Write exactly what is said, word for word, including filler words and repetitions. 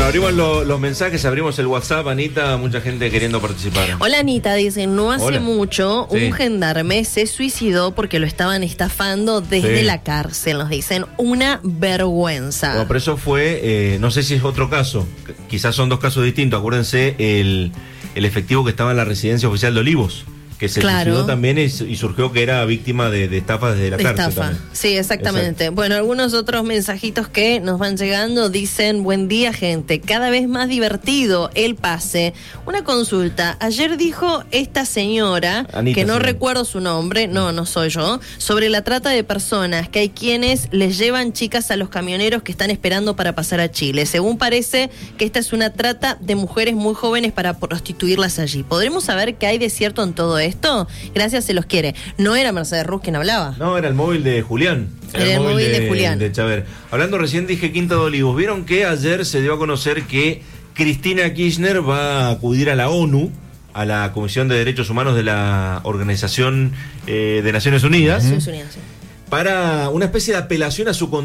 abrimos lo, los mensajes, abrimos el WhatsApp, Anita, mucha gente queriendo participar. Hola Anita, dicen, no hace Hola. mucho Sí. un gendarme se suicidó porque lo estaban estafando desde Sí. la cárcel, nos dicen, una vergüenza. No, pero eso fue, eh, no sé si es otro caso, quizás son dos casos distintos. Acuérdense el, el efectivo que estaba en la residencia oficial de Olivos, que se Claro. suicidó también y, y surgió que era víctima de, de estafas desde la De cárcel. estafa. También. Sí, exactamente. Exacto. Bueno, algunos otros mensajitos que nos van llegando dicen, buen día gente, cada vez más divertido el pase. Una consulta, ayer dijo esta señora, Anita, que no sí. recuerdo su nombre, no, no soy yo, sobre la trata de personas, que hay quienes les llevan chicas a los camioneros que están esperando para pasar a Chile. Según parece que esta es una trata de mujeres muy jóvenes para prostituirlas allí. ¿Podremos saber qué hay de cierto en todo esto? Gracias, se los quiere. No era Mercedes Ruz quien hablaba. No, era el móvil de Julián. Era el móvil de Julián. De Chaver. Hablando recién dije Quinta de Olivos. Vieron que ayer se dio a conocer que Cristina Kirchner va a acudir a la ONU, a la Comisión de Derechos Humanos de la Organización eh, de Naciones Unidas, Naciones Unidas, sí. para una especie de apelación a su conducta.